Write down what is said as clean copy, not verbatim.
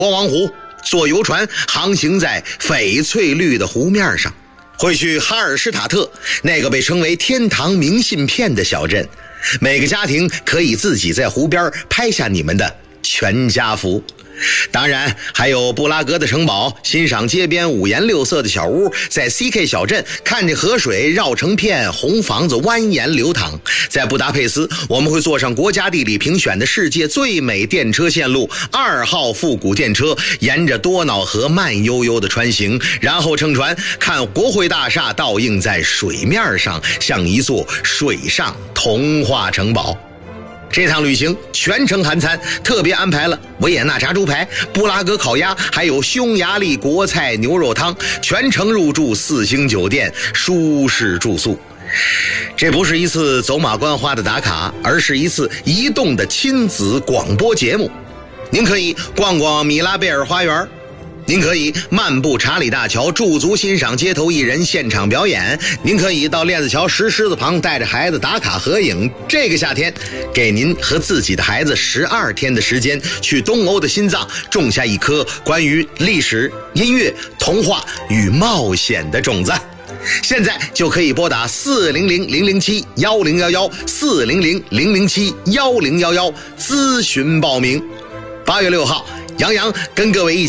王湖，坐游船航行在翡翠绿的湖面上，会去哈尔施塔特，那个被称为天堂明信片的小镇。每个家庭可以自己在湖边拍下你们的全家福。当然还有布拉格的城堡，欣赏街边五颜六色的小屋，在 CK 小镇看着河水绕成片，红房子蜿蜒流淌。在布达佩斯，我们会坐上国家地理评选的世界最美电车线路2号复古电车，沿着多瑙河慢悠悠的穿行，然后乘船看国会大厦倒映在水面上，像一座水上童话城堡。这趟旅行全程含餐，特别安排了维也纳炸猪排、布拉格烤鸭，还有匈牙利国菜牛肉汤，全程入住4星酒店，舒适住宿。这不是一次走马观花的打卡，而是一次移动的亲子广播节目。您可以逛逛米拉贝尔花园，您可以漫步查理大桥，驻足欣赏街头艺人现场表演，您可以到链子桥石狮子旁带着孩子打卡合影。这个夏天给您和自己的孩子12天的时间，去东欧的心脏种下一颗关于历史、音乐、童话与冒险的种子。现在就可以拨打400-007-1011 400-007-1011咨询报名。8月6号，杨洋跟各位一起